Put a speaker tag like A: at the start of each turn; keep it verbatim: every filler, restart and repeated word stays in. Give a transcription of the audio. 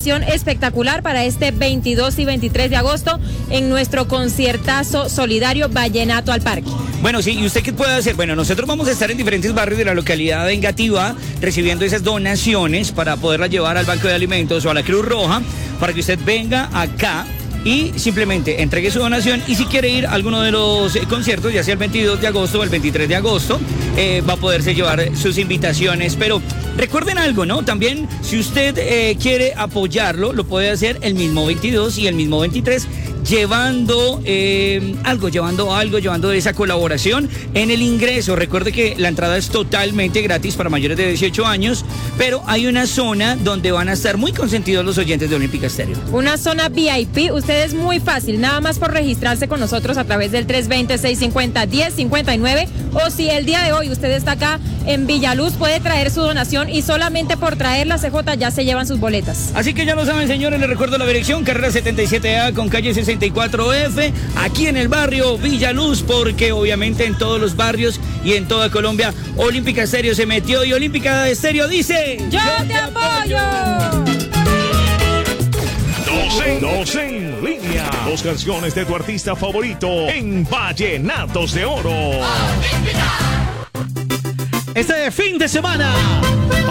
A: donación espectacular para este veintidós y veintitrés de agosto en nuestro conciertazo solidario Vallenato al Parque.
B: Bueno, sí, ¿y usted qué puede hacer? Bueno, nosotros vamos a estar en diferentes barrios de la localidad de Engativá recibiendo esas donaciones para poderlas llevar al Banco de Alimentos o a la Cruz Roja para que usted venga acá y simplemente entregue su donación. Y si quiere ir a alguno de los eh, conciertos, ya sea el veintidós de agosto o el veintitrés de agosto, eh, va a poderse llevar sus invitaciones. Pero recuerden algo, ¿no? También, si usted eh, quiere apoyarlo, lo puede hacer el mismo veintidós y el mismo veintitrés, llevando eh, algo, llevando algo, llevando esa colaboración en el ingreso. Recuerde que la entrada es totalmente gratis para mayores de dieciocho años, pero hay una zona donde van a estar muy consentidos los oyentes de Olímpica Estéreo.
A: Una zona V I P, usted es muy fácil, nada más por registrarse con nosotros a través del tres dos cero, seis cinco cero, uno cero cinco nueve, o si el día de hoy usted está acá en Villaluz, puede traer su donación y solamente por traer la C J ya se llevan sus boletas.
B: Así que ya lo saben, señores, les recuerdo la dirección, carrera setenta y siete A con calle sesenta y cuatro F, aquí en el barrio Villaluz, porque obviamente en todos los barrios y en toda Colombia, Olímpica Estéreo se metió y Olímpica Estéreo dice:
A: ¡Yo te apoyo!
C: Dos en, dos en línea. Dos canciones de tu artista favorito en Vallenatos de Oro.
D: Este fin de semana